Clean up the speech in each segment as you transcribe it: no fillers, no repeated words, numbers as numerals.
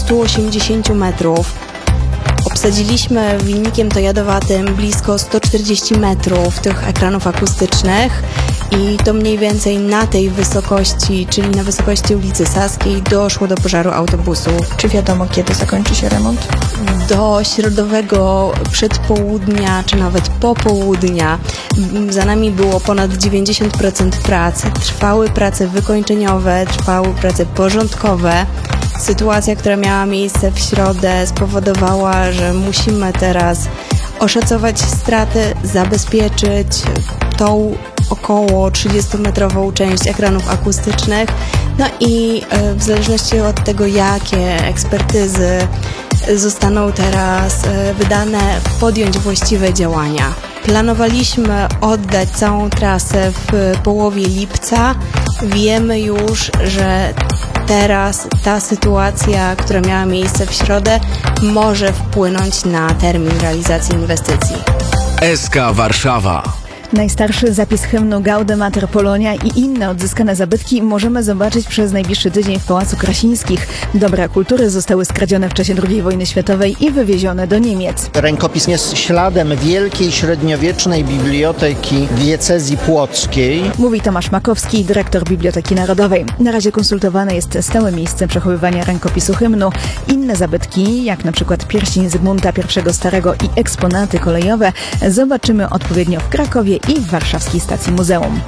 180 metrów. Obsadziliśmy wilnikiem tojadowatym blisko 140 metrów tych ekranów akustycznych i to mniej więcej na tej wysokości, czyli na wysokości ulicy Saskiej, doszło do pożaru autobusu. Czy wiadomo, kiedy zakończy się remont? Do środowego przedpołudnia, czy nawet popołudnia. Za nami było ponad 90% pracy. Trwały prace wykończeniowe, trwały prace porządkowe. Sytuacja, która miała miejsce w środę, spowodowała, że musimy teraz oszacować straty, zabezpieczyć tą około 30-metrową część ekranów akustycznych. No i w zależności od tego, jakie ekspertyzy zostaną teraz wydane, podjąć właściwe działania. Planowaliśmy oddać całą trasę w połowie lipca. Wiemy już, że teraz ta sytuacja, która miała miejsce w środę, może wpłynąć na termin realizacji inwestycji. SK Warszawa. Najstarszy zapis hymnu Gaude Mater Polonia i inne odzyskane zabytki możemy zobaczyć przez najbliższy tydzień w Pałacu Krasińskich. Dobra kultury zostały skradzione w czasie II wojny światowej i wywiezione do Niemiec. Rękopis jest śladem wielkiej średniowiecznej biblioteki diecezji płockiej. Mówi Tomasz Makowski, dyrektor Biblioteki Narodowej. Na razie konsultowane jest stałe miejsce przechowywania rękopisu hymnu. Inne zabytki, jak na przykład pierścień Zygmunta I Starego i eksponaty kolejowe, zobaczymy odpowiednio w Krakowie i w warszawskiej stacji muzeum.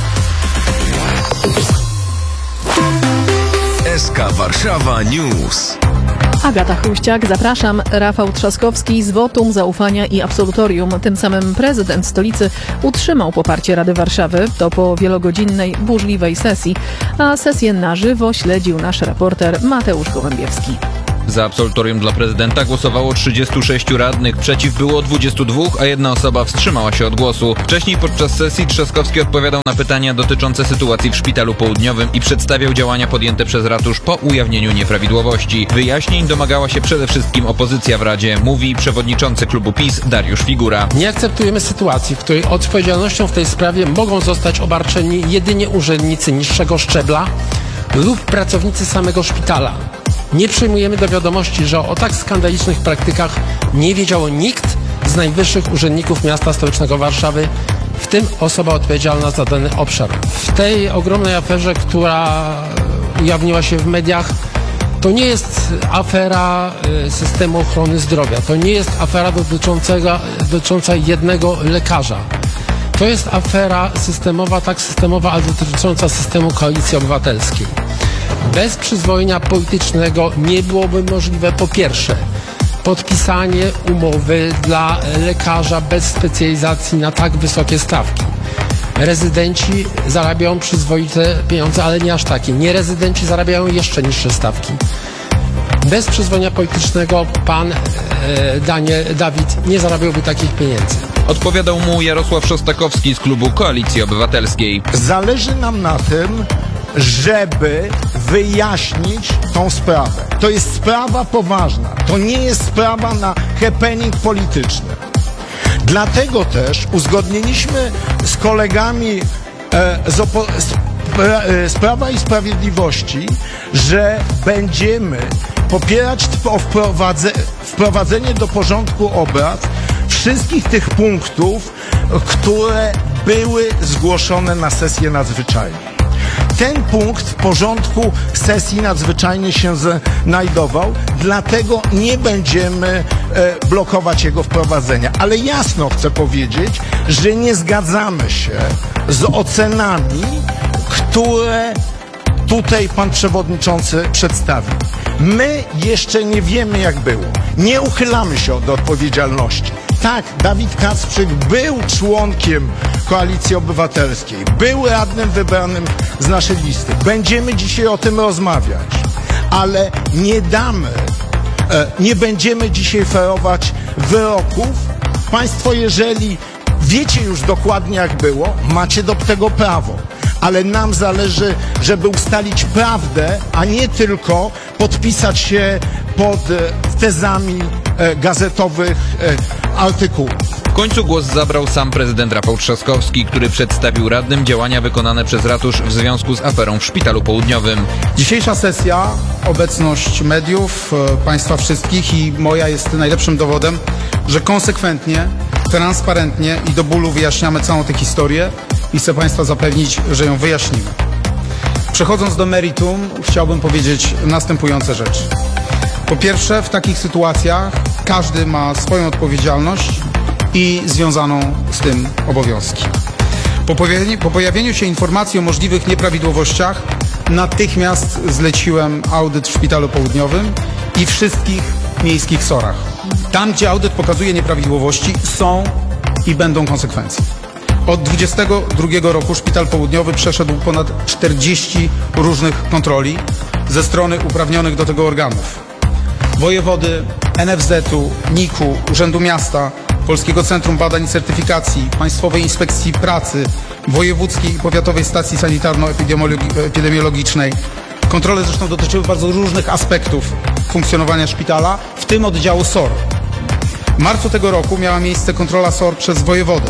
SK Warszawa News. Agata Chruściak, zapraszam. Rafał Trzaskowski z wotum zaufania i absolutorium. Tym samym prezydent stolicy utrzymał poparcie Rady Warszawy. To po wielogodzinnej, burzliwej sesji. A sesję na żywo śledził nasz reporter Mateusz Gołębiewski. Za absolutorium dla prezydenta głosowało 36 radnych, przeciw było 22, a jedna osoba wstrzymała się od głosu. Wcześniej podczas sesji Trzaskowski odpowiadał na pytania dotyczące sytuacji w Szpitalu Południowym i przedstawiał działania podjęte przez ratusz po ujawnieniu nieprawidłowości. Wyjaśnień domagała się przede wszystkim opozycja w Radzie, mówi przewodniczący klubu PiS Dariusz Figura. Nie akceptujemy sytuacji, w której odpowiedzialnością w tej sprawie mogą zostać obarczeni jedynie urzędnicy niższego szczebla lub pracownicy samego szpitala. Nie przyjmujemy do wiadomości, że o tak skandalicznych praktykach nie wiedziało nikt z najwyższych urzędników miasta stołecznego Warszawy, w tym osoba odpowiedzialna za dany obszar. W tej ogromnej aferze, która ujawniła się w mediach, to nie jest afera systemu ochrony zdrowia, to nie jest afera dotycząca jednego lekarza. To jest afera systemowa, tak systemowa, ale dotycząca systemu Koalicji Obywatelskiej. Bez przyzwolenia politycznego nie byłoby możliwe, po pierwsze, podpisanie umowy dla lekarza bez specjalizacji na tak wysokie stawki. Rezydenci zarabiają przyzwoite pieniądze, ale nie aż takie. Nierezydenci zarabiają jeszcze niższe stawki. Bez przyzwolenia politycznego pan Dawid nie zarabiałby takich pieniędzy. Odpowiadał mu Jarosław Szostakowski z klubu Koalicji Obywatelskiej. Zależy nam na tym, żeby wyjaśnić tą sprawę. To jest sprawa poważna. To nie jest sprawa na happening polityczny. Dlatego też uzgodniliśmy z kolegami z Prawa i Sprawiedliwości, że będziemy popierać wprowadzenie do porządku obrad wszystkich tych punktów, które były zgłoszone na sesję nadzwyczajną. Ten punkt w porządku sesji nadzwyczajnej się znajdował, dlatego nie będziemy blokować jego wprowadzenia. Ale jasno chcę powiedzieć, że nie zgadzamy się z ocenami, które tutaj pan przewodniczący przedstawił. My jeszcze nie wiemy, jak było. Nie uchylamy się od odpowiedzialności. Tak, Dawid Kacprzyk był członkiem Koalicji Obywatelskiej, był radnym wybranym z naszej listy. Będziemy dzisiaj o tym rozmawiać, ale nie będziemy dzisiaj ferować wyroków. Państwo, jeżeli wiecie już dokładnie, jak było, macie do tego prawo. Ale nam zależy, żeby ustalić prawdę, a nie tylko podpisać się pod tezami gazetowych artykułów. W końcu głos zabrał sam prezydent Rafał Trzaskowski, który przedstawił radnym działania wykonane przez ratusz w związku z aferą w Szpitalu Południowym. Dzisiejsza sesja, obecność mediów, państwa wszystkich i moja jest najlepszym dowodem, że konsekwentnie, transparentnie i do bólu wyjaśniamy całą tę historię i chcę państwa zapewnić, że ją wyjaśnimy. Przechodząc do meritum, chciałbym powiedzieć następujące rzeczy. Po pierwsze, w takich sytuacjach każdy ma swoją odpowiedzialność i związaną z tym obowiązki. Po pojawieniu się informacji o możliwych nieprawidłowościach natychmiast zleciłem audyt w Szpitalu Południowym i wszystkich miejskich SOR-ach. Tam, gdzie audyt pokazuje nieprawidłowości, są i będą konsekwencje. Od 2022 roku Szpital Południowy przeszedł ponad 40 różnych kontroli ze strony uprawnionych do tego organów. Wojewody, NFZ-u, NIK-u, Urzędu Miasta, Polskiego Centrum Badań i Certyfikacji, Państwowej Inspekcji Pracy, Wojewódzkiej i Powiatowej Stacji Sanitarno-Epidemiologicznej. Kontrole zresztą dotyczyły bardzo różnych aspektów funkcjonowania szpitala, w tym oddziału SOR. W marcu tego roku miała miejsce kontrola SOR przez wojewodę.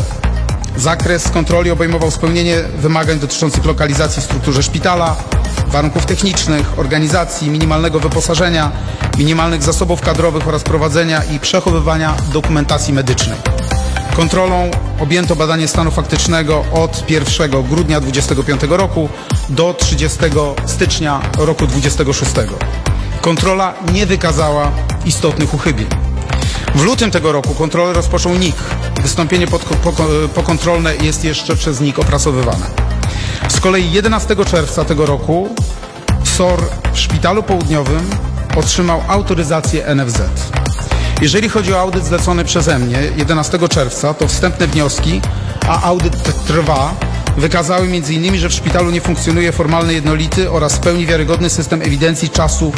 Zakres kontroli obejmował spełnienie wymagań dotyczących lokalizacji w strukturze szpitala, warunków technicznych, organizacji, minimalnego wyposażenia, minimalnych zasobów kadrowych oraz prowadzenia i przechowywania dokumentacji medycznej. Kontrolą objęto badanie stanu faktycznego od 1 grudnia 2025 roku do 30 stycznia roku 2026. Kontrola nie wykazała istotnych uchybień. W lutym tego roku kontrolę rozpoczął NIK. Wystąpienie pokontrolne jest jeszcze przez NIK opracowywane. Z kolei 11 czerwca tego roku SOR w Szpitalu Południowym otrzymał autoryzację NFZ. Jeżeli chodzi o audyt zlecony przeze mnie 11 czerwca, to wstępne wnioski, a audyt trwa, wykazały m.in., że w szpitalu nie funkcjonuje formalny, jednolity oraz w pełni wiarygodny system ewidencji czasu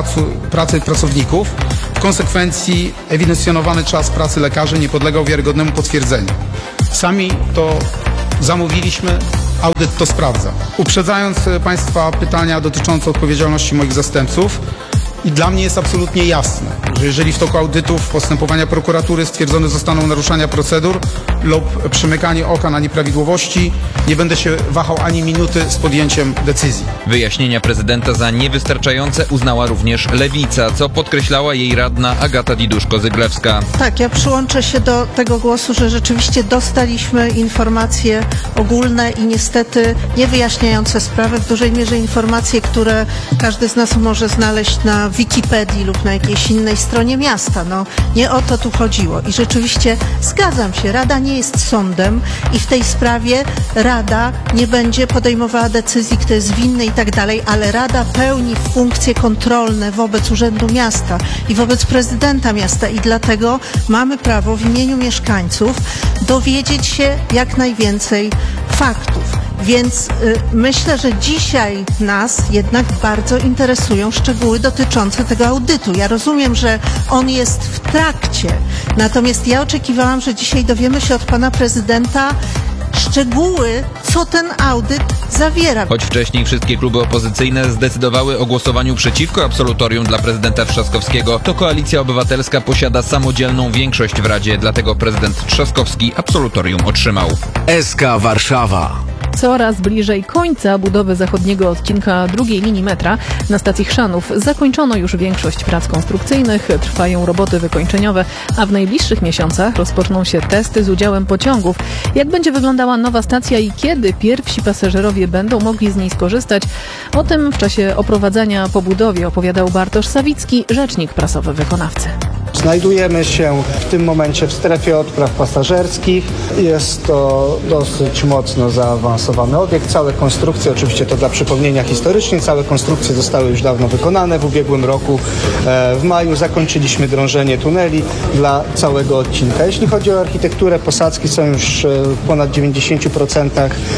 pracy pracowników. W konsekwencji ewidencjonowany czas pracy lekarzy nie podlegał wiarygodnemu potwierdzeniu. Sami to zamówiliśmy, audyt to sprawdza. Uprzedzając państwa pytania dotyczące odpowiedzialności moich zastępców, i dla mnie jest absolutnie jasne, że jeżeli w toku audytów postępowania prokuratury stwierdzone zostaną naruszenia procedur lub przymykanie oka na nieprawidłowości, nie będę się wahał ani minuty z podjęciem decyzji. Wyjaśnienia prezydenta za niewystarczające uznała również Lewica, co podkreślała jej radna Agata Diduszko-Zyglewska. Tak, ja przyłączę się do tego głosu, że rzeczywiście dostaliśmy informacje ogólne i niestety niewyjaśniające sprawy, w dużej mierze informacje, które każdy z nas może znaleźć na Wikipedii lub na jakiejś innej stronie miasta. No, nie o to tu chodziło. I rzeczywiście zgadzam się, Rada nie jest sądem i w tej sprawie Rada nie będzie podejmowała decyzji, kto jest winny i tak dalej, ale Rada pełni funkcje kontrolne wobec Urzędu Miasta i wobec prezydenta miasta i dlatego mamy prawo w imieniu mieszkańców dowiedzieć się jak najwięcej faktów. Więc myślę, że dzisiaj nas jednak bardzo interesują szczegóły dotyczące tego audytu. Ja rozumiem, że on jest w trakcie, natomiast ja oczekiwałam, że dzisiaj dowiemy się od pana prezydenta szczegóły, co ten audyt zawiera. Choć wcześniej wszystkie kluby opozycyjne zdecydowały o głosowaniu przeciwko absolutorium dla prezydenta Trzaskowskiego, to Koalicja Obywatelska posiada samodzielną większość w Radzie, dlatego prezydent Trzaskowski absolutorium otrzymał. SK Warszawa. Coraz bliżej końca budowy zachodniego odcinka drugiej linii metra na stacji Chrzanów zakończono już większość prac konstrukcyjnych, trwają roboty wykończeniowe, a w najbliższych miesiącach rozpoczną się testy z udziałem pociągów. Jak będzie wyglądała nowa stacja i kiedy pierwsi pasażerowie będą mogli z niej skorzystać? O tym w czasie oprowadzania po budowie opowiadał Bartosz Sawicki, rzecznik prasowy wykonawcy. Znajdujemy się w tym momencie w strefie odpraw pasażerskich. Jest to dosyć mocno zaawansowany obiekt. Całe konstrukcje, oczywiście to dla przypomnienia historycznie, całe konstrukcje zostały już dawno wykonane. W ubiegłym roku w maju zakończyliśmy drążenie tuneli dla całego odcinka. Jeśli chodzi o architekturę, posadzki są już w ponad 90%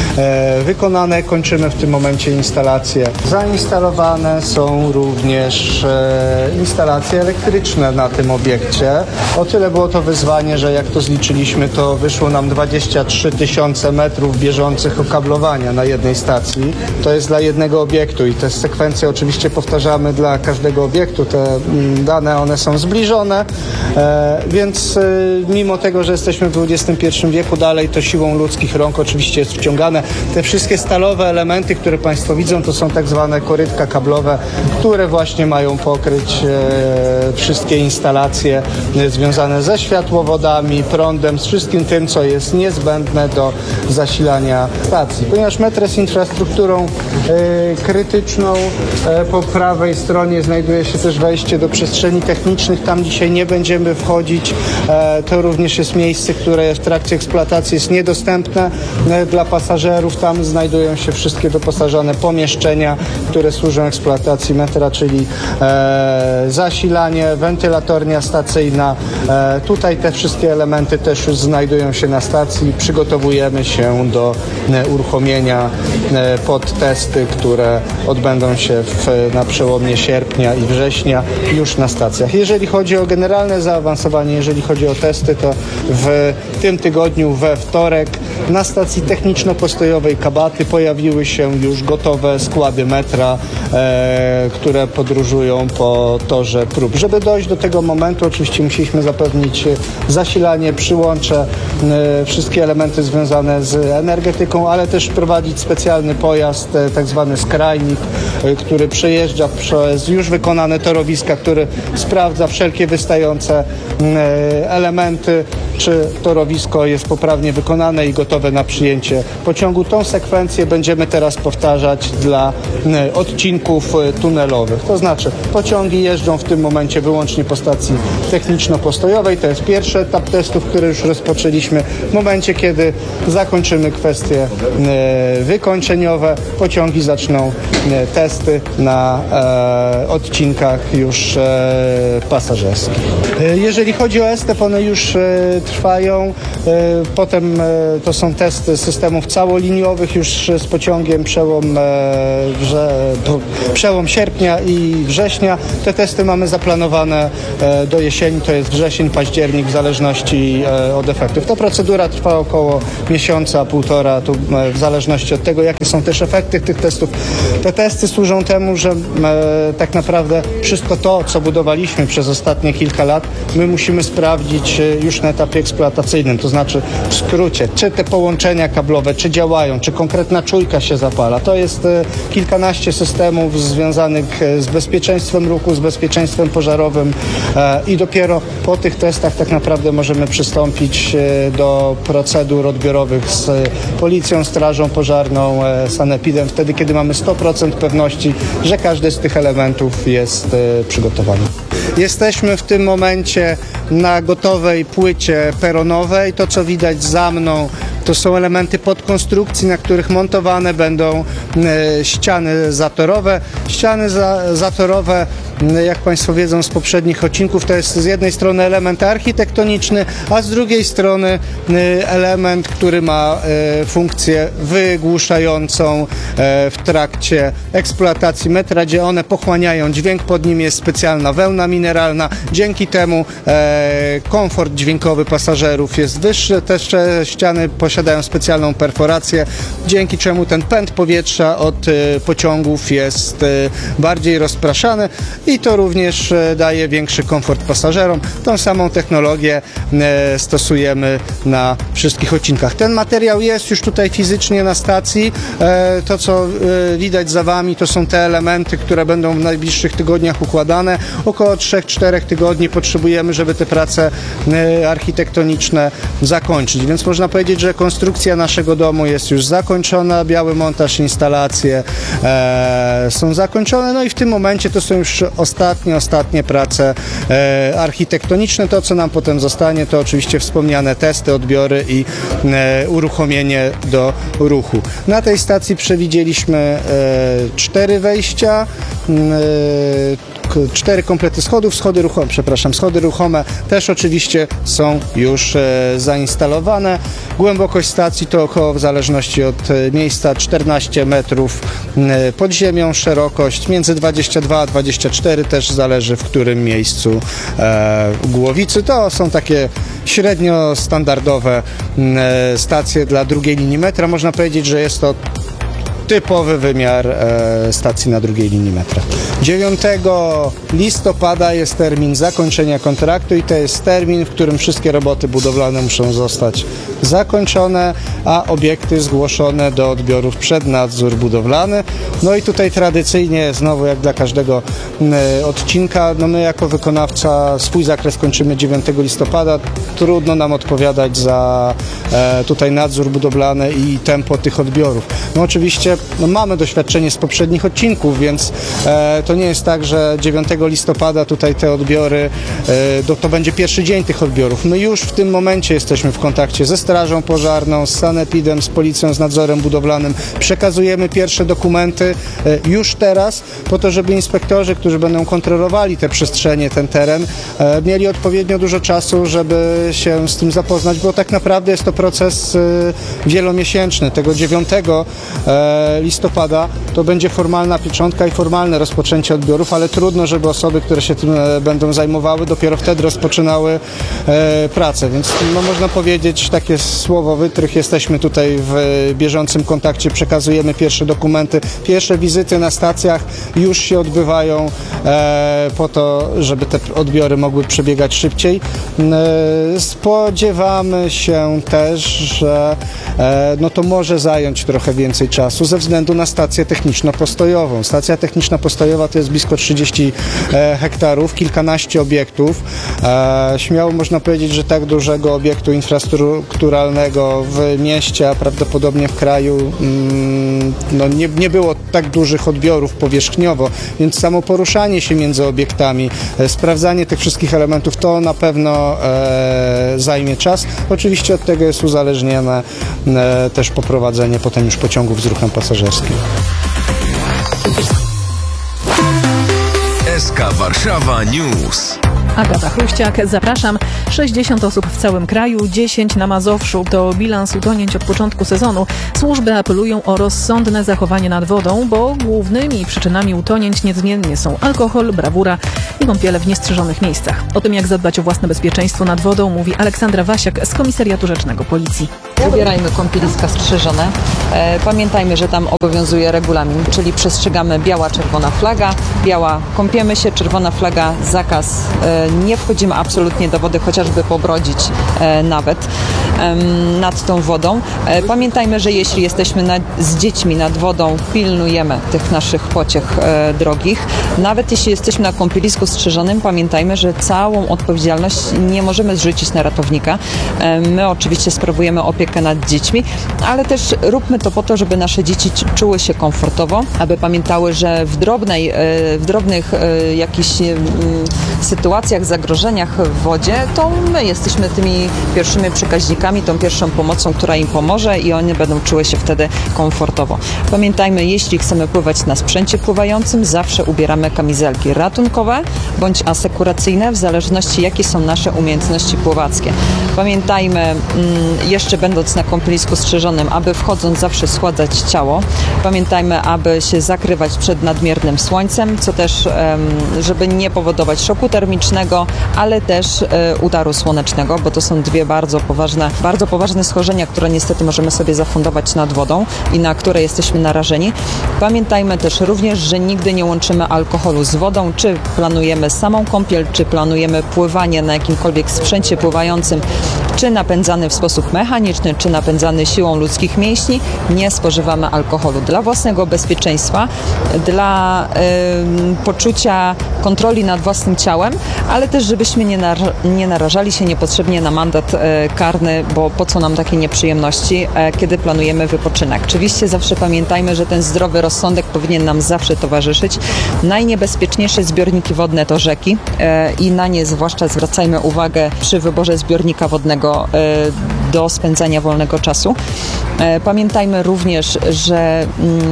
wykonane. Kończymy w tym momencie instalacje. Zainstalowane są również instalacje elektryczne na tym obiekcie. obiekcie. O tyle było to wyzwanie, że jak to zliczyliśmy, to wyszło nam 23 000 metrów bieżących okablowania na jednej stacji. To jest dla jednego obiektu i te sekwencje oczywiście powtarzamy dla każdego obiektu. Te dane, one są zbliżone, więc mimo tego, że jesteśmy w XXI wieku, dalej to siłą ludzkich rąk oczywiście jest wciągane. Te wszystkie stalowe elementy, które Państwo widzą, to są tak zwane korytka kablowe, które właśnie mają pokryć wszystkie instalacje związane ze światłowodami, prądem, z wszystkim tym, co jest niezbędne do zasilania stacji. Ponieważ metr jest infrastrukturą krytyczną, po prawej stronie znajduje się też wejście do przestrzeni technicznych. Tam dzisiaj nie będziemy wchodzić. To również jest miejsce, które w trakcie eksploatacji jest niedostępne dla pasażerów. Tam znajdują się wszystkie doposażone pomieszczenia, które służą eksploatacji metra, czyli zasilanie, wentylatornia stacyjna. Tutaj te wszystkie elementy też już znajdują się na stacji. Przygotowujemy się do uruchomienia pod testy, które odbędą się na przełomie sierpnia i września już na stacjach. Jeżeli chodzi o generalne zaawansowanie, jeżeli chodzi o testy, to w tym tygodniu we wtorek na stacji techniczno-postojowej Kabaty pojawiły się już gotowe składy metra, które podróżują po torze prób. Żeby dojść do tego momentu, oczywiście musieliśmy zapewnić zasilanie, przyłącze, wszystkie elementy związane z energetyką, ale też prowadzić specjalny pojazd, tak zwany skrajnik, który przejeżdża przez już wykonane torowiska, który sprawdza wszelkie wystające elementy, czy torowisko jest poprawnie wykonane i gotowe na przyjęcie pociągu. Tą sekwencję będziemy teraz powtarzać dla odcinków tunelowych. To znaczy pociągi jeżdżą w tym momencie wyłącznie po stacji techniczno-postojowej. To jest pierwszy etap testów, który już rozpoczęliśmy. W momencie, kiedy zakończymy kwestie wykończeniowe, pociągi zaczną testy na odcinkach już pasażerskich. Jeżeli chodzi o ESTEP, one już trwają. Potem to są testy systemów całoliniowych już z pociągiem przełom sierpnia i września. Te testy mamy zaplanowane do jesieni, to jest wrzesień, październik, w zależności od efektów. Ta procedura trwa około miesiąca, półtora, tu w zależności od tego, jakie są też efekty tych testów. Te testy służą temu, że tak naprawdę wszystko to, co budowaliśmy przez ostatnie kilka lat, my musimy sprawdzić już na etapie eksploatacyjnym, to znaczy w skrócie, czy te połączenia kablowe, czy działają, czy konkretna czujka się zapala. To jest kilkanaście systemów związanych z bezpieczeństwem ruchu, z bezpieczeństwem pożarowym i dopiero po tych testach tak naprawdę możemy przystąpić do procedur odbiorowych z policją, strażą pożarną, sanepidem, wtedy kiedy mamy 100% pewności, że każdy z tych elementów jest przygotowany. Jesteśmy w tym momencie na gotowej płycie peronowej. To, co widać za mną, to są elementy podkonstrukcji, na których montowane będą ściany zatorowe. Ściany zatorowe, jak Państwo wiedzą z poprzednich odcinków, to jest z jednej strony element architektoniczny, a z drugiej strony element, który ma funkcję wygłuszającą w trakcie eksploatacji metra, gdzie one pochłaniają dźwięk. Pod nim jest specjalna wełna mineralna. Dzięki temu komfort dźwiękowy pasażerów jest wyższy. Te ściany posiadają specjalną perforację, dzięki czemu ten pęd powietrza od pociągów jest bardziej rozpraszany i to również daje większy komfort pasażerom. Tą samą technologię stosujemy na wszystkich odcinkach. Ten materiał jest już tutaj fizycznie na stacji. To, co widać za Wami, to są te elementy, które będą w najbliższych tygodniach układane. Około 3-4 tygodni potrzebujemy, żeby te prace architektoniczne zakończyć. Więc można powiedzieć, że konstrukcja naszego domu jest już zakończona, biały montaż, instalacje są zakończone, no i w tym momencie to są już ostatnie prace architektoniczne. To, co nam potem zostanie, to oczywiście wspomniane testy, odbiory i uruchomienie do ruchu. Na tej stacji przewidzieliśmy 4 wejścia, 4 komplety schodów, schody ruchome też oczywiście są już zainstalowane. Głębokość stacji to około, w zależności od miejsca, 14 metrów pod ziemią, szerokość między 22 a 24, też zależy w którym miejscu Głowicy. To są takie średnio standardowe stacje dla drugiej linii metra. Można powiedzieć, że jest to typowy wymiar stacji na drugiej linii metra. 9 listopada jest termin zakończenia kontraktu i to jest termin, w którym wszystkie roboty budowlane muszą zostać zakończone, a obiekty zgłoszone do odbiorów przed nadzór budowlany. No i tutaj tradycyjnie, znowu jak dla każdego odcinka, no my jako wykonawca swój zakres kończymy 9 listopada. Trudno nam odpowiadać za tutaj nadzór budowlany i tempo tych odbiorów. No oczywiście mamy doświadczenie z poprzednich odcinków, więc to nie jest tak, że 9 listopada tutaj te odbiory, to będzie pierwszy dzień tych odbiorów. My już w tym momencie jesteśmy w kontakcie ze Strażą Pożarną, z sanepidem, z policją, z nadzorem budowlanym. Przekazujemy pierwsze dokumenty już teraz, po to, żeby inspektorzy, którzy będą kontrolowali te przestrzenie, ten teren, mieli odpowiednio dużo czasu, żeby się z tym zapoznać, bo tak naprawdę jest to proces wielomiesięczny. Tego 9 listopada to będzie formalna pieczątka i formalne rozpoczęcie odbiorów, ale trudno, żeby osoby, które się tym będą zajmowały, dopiero wtedy rozpoczynały pracę. Więc no, można powiedzieć, takie słowo wytrych, jesteśmy tutaj w bieżącym kontakcie, przekazujemy pierwsze dokumenty, pierwsze wizyty na stacjach już się odbywają po to, żeby te odbiory mogły przebiegać szybciej. Spodziewamy się też, że no to może zająć trochę więcej czasu ze względu na stację techniczno-postojową. Stacja techniczno-postojowa to jest blisko 30 hektarów, kilkanaście obiektów. Śmiało można powiedzieć, że tak dużego obiektu infrastrukturalnego w mieście, a prawdopodobnie w kraju no nie było tak dużych odbiorów powierzchniowo, więc samo poruszanie się między obiektami, sprawdzanie tych wszystkich elementów, to na pewno zajmie czas. Oczywiście od tego jest uzależnione też poprowadzenie potem już pociągów z ruchem pasażerskim. SK Warszawa News. Agata Chruściak, zapraszam. 60 osób w całym kraju, 10 na Mazowszu. To bilans utonięć od początku sezonu. Służby apelują o rozsądne zachowanie nad wodą, bo głównymi przyczynami utonięć niezmiennie są alkohol, brawura i kąpiele w niestrzeżonych miejscach. O tym, jak zadbać o własne bezpieczeństwo nad wodą, mówi Aleksandra Wasiak z Komisariatu Rzecznego Policji. Wybierajmy kąpieliska strzeżone. Pamiętajmy, że tam obowiązuje regulamin, czyli przestrzegamy biała, czerwona flaga. Biała, kąpiemy się, czerwona flaga, zakaz. Nie wchodzimy absolutnie do wody, chociażby pobrodzić nawet nad tą wodą. Pamiętajmy, że jeśli jesteśmy z dziećmi nad wodą, pilnujemy tych naszych pociech drogich. Nawet jeśli jesteśmy na kąpielisku strzeżonym, pamiętajmy, że całą odpowiedzialność nie możemy zrzucić na ratownika. My oczywiście sprawujemy opiekę nad dziećmi, ale też róbmy to po to, żeby nasze dzieci czuły się komfortowo, aby pamiętały, że w drobnych jakichś sytuacjach, zagrożeniach w wodzie, to my jesteśmy tymi pierwszymi przekaźnikami, tą pierwszą pomocą, która im pomoże i one będą czuły się wtedy komfortowo. Pamiętajmy, jeśli chcemy pływać na sprzęcie pływającym, zawsze ubieramy kamizelki ratunkowe bądź asekuracyjne, w zależności jakie są nasze umiejętności pływackie. Pamiętajmy, jeszcze będąc na kąpielisku strzeżonym, aby wchodząc zawsze schładzać ciało. Pamiętajmy, aby się zakrywać przed nadmiernym słońcem, co też, żeby nie powodować szoku termicznego, ale też udaru słonecznego, bo to są dwie bardzo poważne schorzenia, które niestety możemy sobie zafundować nad wodą i na które jesteśmy narażeni. Pamiętajmy też również, że nigdy nie łączymy alkoholu z wodą, czy planujemy samą kąpiel, czy planujemy pływanie na jakimkolwiek sprzęcie pływającym, czy napędzany w sposób mechaniczny, czy napędzany siłą ludzkich mięśni. Nie spożywamy alkoholu dla własnego bezpieczeństwa, dla poczucia kontroli nad własnym ciałem, ale też żebyśmy nie narażali się niepotrzebnie na mandat karny, bo po co nam takie nieprzyjemności, kiedy planujemy wypoczynek. Oczywiście zawsze pamiętajmy, że ten zdrowy rozsądek powinien nam zawsze towarzyszyć. Najniebezpieczniejsze zbiorniki wodne to rzeki i na nie zwłaszcza zwracajmy uwagę przy wyborze zbiornika wodnego do spędzania wolnego czasu. Pamiętajmy również, że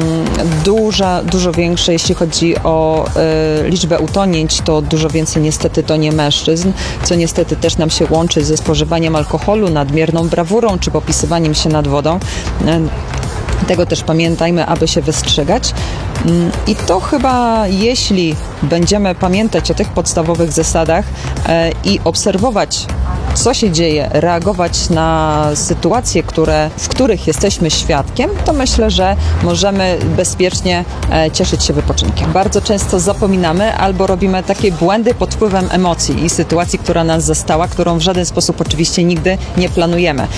dużo większe, jeśli chodzi o liczbę utonięć, to dużo więcej niestety tonie mężczyzn, co niestety też nam się łączy ze spożywaniem alkoholu, nadmierną brawurą czy popisywaniem się nad wodą. Tego też pamiętajmy, aby się wystrzegać. I to chyba, jeśli będziemy pamiętać o tych podstawowych zasadach i obserwować, co się dzieje, reagować na sytuacje, w których jesteśmy świadkiem, to myślę, że możemy bezpiecznie cieszyć się wypoczynkiem. Bardzo często zapominamy albo robimy takie błędy pod wpływem emocji i sytuacji, która nas zastała, którą w żaden sposób oczywiście nigdy nie planujemy.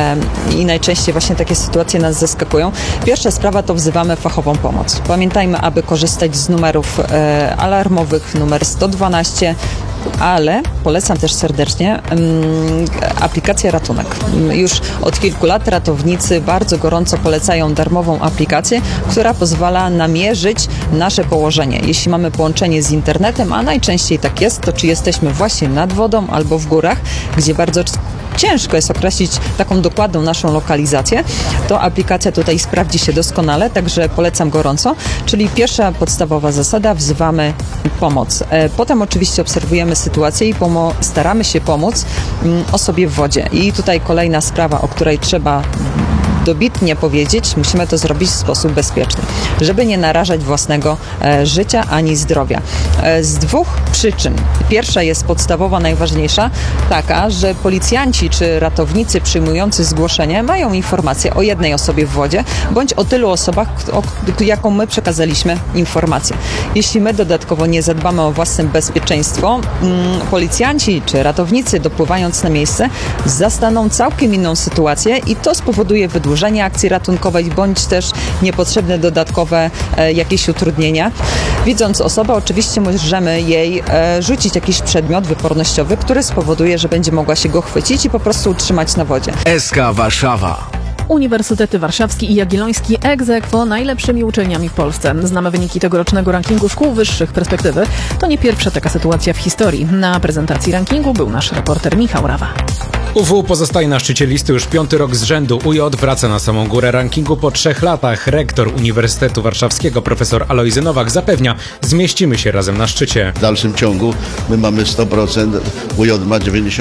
I najczęściej właśnie takie sytuacje nas zaskakują. Pierwsza sprawa to wzywamy fachową pomoc. Pamiętajmy, aby korzystać z numerów alarmowych, numer 112, ale polecam też serdecznie aplikację Ratunek. Już od kilku lat ratownicy bardzo gorąco polecają darmową aplikację, która pozwala namierzyć nasze położenie. Jeśli mamy połączenie z internetem, a najczęściej tak jest, to czy jesteśmy właśnie nad wodą albo w górach, gdzie bardzo ciężko jest określić taką dokładną naszą lokalizację, to aplikacja tutaj sprawdzi się doskonale, także polecam gorąco. Czyli pierwsza podstawowa zasada, wzywamy pomoc. Potem oczywiście obserwujemy sytuację i staramy się pomóc osobie w wodzie. I tutaj kolejna sprawa, o której trzeba dobitnie powiedzieć, musimy to zrobić w sposób bezpieczny, żeby nie narażać własnego życia ani zdrowia. Z dwóch przyczyn. Pierwsza jest podstawowa, najważniejsza, taka, że policjanci czy ratownicy przyjmujący zgłoszenie mają informację o jednej osobie w wodzie, bądź o tylu osobach, jaką my przekazaliśmy informację. Jeśli my dodatkowo nie zadbamy o własne bezpieczeństwo, policjanci czy ratownicy, dopływając na miejsce, zastaną całkiem inną sytuację i to spowoduje wydłużenie akcji ratunkowej, bądź też niepotrzebne dodatkowe jakieś utrudnienia. Widząc osobę, oczywiście możemy jej rzucić jakiś przedmiot wypornościowy, który spowoduje, że będzie mogła się go chwycić i po prostu utrzymać na wodzie. SK Warszawa. Uniwersytety Warszawski i Jagielloński ex aequo najlepszymi uczelniami w Polsce. Znamy wyniki tegorocznego rankingu szkół wyższych Perspektywy. To nie pierwsza taka sytuacja w historii. Na prezentacji rankingu był nasz reporter Michał Rawa. UW pozostaje na szczycie listy już 5. rok z rzędu. UJ wraca na samą górę rankingu po 3 latach. Rektor Uniwersytetu Warszawskiego profesor Alojzy Nowak zapewnia, zmieścimy się razem na szczycie. W dalszym ciągu my mamy 100%, UJ ma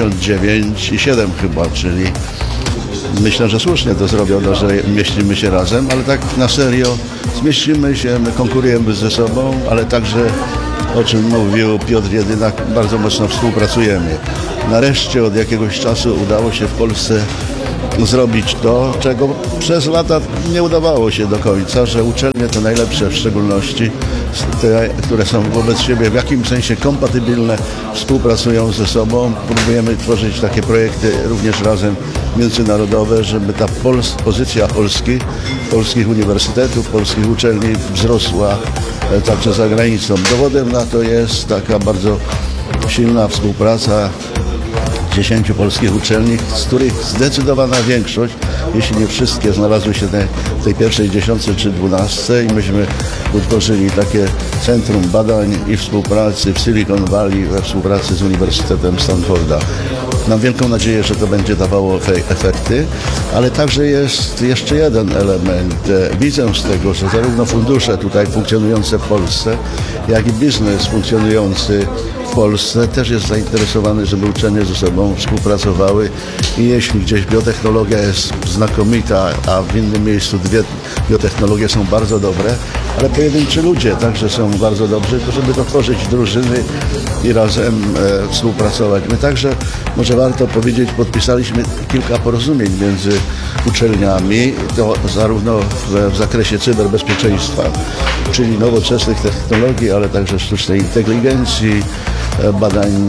99,7 chyba, czyli myślę, że słusznie to zrobiono, że mieścimy się razem, ale tak na serio zmieścimy się, my konkurujemy ze sobą, ale także, o czym mówił Piotr Jedynak, bardzo mocno współpracujemy. Nareszcie od jakiegoś czasu udało się w Polsce zrobić to, czego przez lata nie udawało się do końca, że uczelnie te najlepsze w szczególności, te, które są wobec siebie w jakimś sensie kompatybilne, współpracują ze sobą. Próbujemy tworzyć takie projekty również razem międzynarodowe, żeby ta pozycja polskich uniwersytetów, polskich uczelni wzrosła także za granicą. Dowodem na to jest taka bardzo silna współpraca 10 polskich uczelni, z których zdecydowana większość, jeśli nie wszystkie, znalazły się w tej pierwszej 10 czy 12 i myśmy utworzyli takie centrum badań i współpracy w Silicon Valley we współpracy z Uniwersytetem Stanforda. Mam wielką nadzieję, że to będzie dawało efekty, ale także jest jeszcze jeden element. Widzę z tego, że zarówno fundusze tutaj funkcjonujące w Polsce, jak i biznes funkcjonujący w Polsce też jest zainteresowany, żeby uczelnie ze sobą współpracowały i jeśli gdzieś biotechnologia jest znakomita, a w innym miejscu dwie biotechnologie są bardzo dobre, ale pojedynczy ludzie także są bardzo dobrzy, to żeby to tworzyć drużyny i razem współpracować. My także, może warto powiedzieć, podpisaliśmy kilka porozumień między uczelniami, to zarówno w zakresie cyberbezpieczeństwa, czyli nowoczesnych technologii, ale także sztucznej inteligencji, badań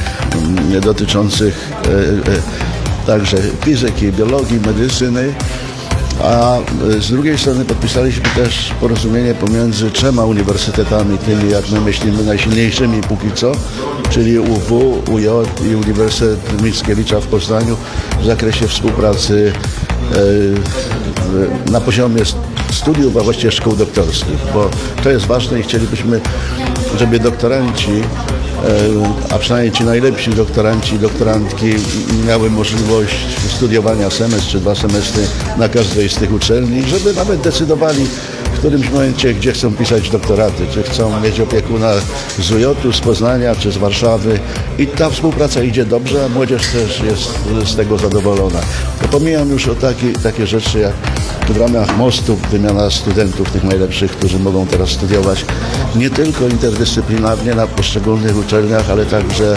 dotyczących także fizyki, biologii, medycyny. A z drugiej strony podpisaliśmy też porozumienie pomiędzy 3 uniwersytetami, tymi jak my myślimy najsilniejszymi póki co, czyli UW, UJ i Uniwersytet Mickiewicza w Poznaniu w zakresie współpracy na poziomie studiów, a właściwie szkół doktorskich, bo to jest ważne i chcielibyśmy, żeby doktoranci a przynajmniej ci najlepsi doktoranci i doktorantki miały możliwość studiowania semestr czy 2 semestry na każdej z tych uczelni, żeby nawet decydowali w którymś momencie, gdzie chcą pisać doktoraty, czy chcą mieć opiekuna z UJ-u, z Poznania, czy z Warszawy i ta współpraca idzie dobrze, a młodzież też jest z tego zadowolona. To pomijam już o takie rzeczy jak w ramach mostu wymiana studentów, tych najlepszych, którzy mogą teraz studiować nie tylko interdyscyplinarnie na poszczególnych uczelniach, ale także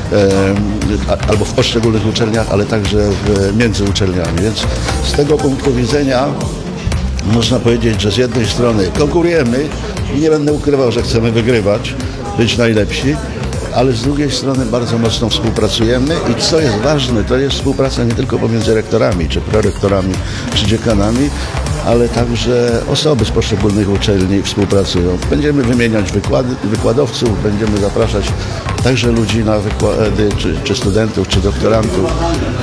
albo w poszczególnych uczelniach, ale także między uczelniami. Więc z tego punktu widzenia można powiedzieć, że z jednej strony konkurujemy i nie będę ukrywał, że chcemy wygrywać, być najlepsi, ale z drugiej strony bardzo mocno współpracujemy i co jest ważne, to jest współpraca nie tylko pomiędzy rektorami, czy prorektorami, czy dziekanami, ale także osoby z poszczególnych uczelni współpracują. Będziemy wymieniać wykładowców, będziemy zapraszać także ludzi na wykłady, czy studentów, czy doktorantów,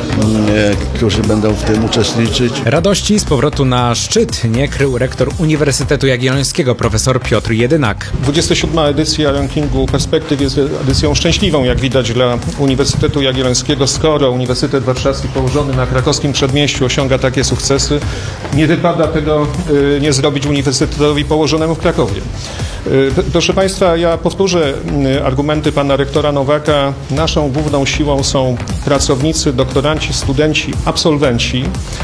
którzy będą w tym uczestniczyć. Radości z powrotu na szczyt nie krył rektor Uniwersytetu Jagiellońskiego profesor Piotr Jedynak. 27. edycja rankingu Perspektyw jest edycją szczęśliwą, jak widać, dla Uniwersytetu Jagiellońskiego. Skoro Uniwersytet Warszawski położony na krakowskim przedmieściu osiąga takie sukcesy, nie wypada tego nie zrobić Uniwersytetowi położonemu w Krakowie. Proszę Państwa, ja powtórzę argumenty pana rektora Nowaka. Naszą główną siłą są pracownicy, doktoranci, studenci, absolwenci,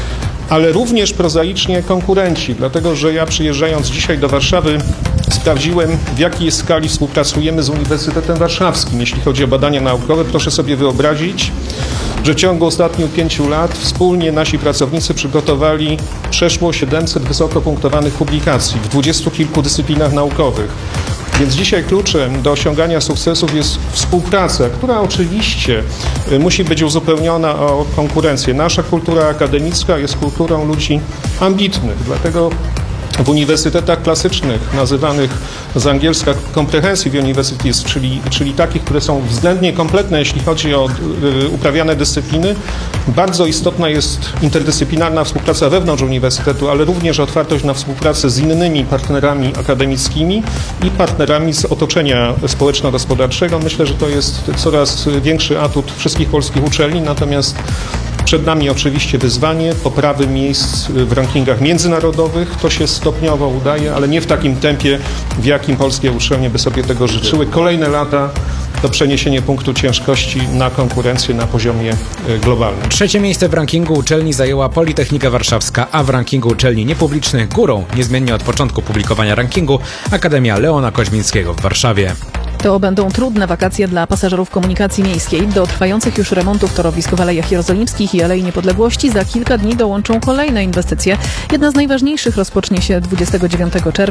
ale również prozaicznie konkurenci, dlatego że ja przyjeżdżając dzisiaj do Warszawy sprawdziłem, w jakiej skali współpracujemy z Uniwersytetem Warszawskim. Jeśli chodzi o badania naukowe, proszę sobie wyobrazić, że w ciągu ostatnich 5 lat wspólnie nasi pracownicy przygotowali przeszło 700 wysoko punktowanych publikacji w 20 kilku dyscyplinach naukowych. Więc dzisiaj kluczem do osiągania sukcesów jest współpraca, która oczywiście musi być uzupełniona o konkurencję. Nasza kultura akademicka jest kulturą ludzi ambitnych, dlatego w uniwersytetach klasycznych, nazywanych z angielska comprehensive universities, czyli takich, które są względnie kompletne, jeśli chodzi o uprawiane dyscypliny, bardzo istotna jest interdyscyplinarna współpraca wewnątrz uniwersytetu, ale również otwartość na współpracę z innymi partnerami akademickimi i partnerami z otoczenia społeczno-gospodarczego. Myślę, że to jest coraz większy atut wszystkich polskich uczelni, natomiast przed nami oczywiście wyzwanie poprawy miejsc w rankingach międzynarodowych. To się stopniowo udaje, ale nie w takim tempie, w jakim polskie uczelnie by sobie tego życzyły. Kolejne lata to przeniesienie punktu ciężkości na konkurencję na poziomie globalnym. 3. miejsce w rankingu uczelni zajęła Politechnika Warszawska, a w rankingu uczelni niepublicznych górą, niezmiennie od początku publikowania rankingu, Akademia Leona Koźmińskiego w Warszawie. To będą trudne wakacje dla pasażerów komunikacji miejskiej. Do trwających już remontów torowisk w Alejach Jerozolimskich i Alei Niepodległości za kilka dni dołączą kolejne inwestycje. Jedna z najważniejszych rozpocznie się 29 czerwca.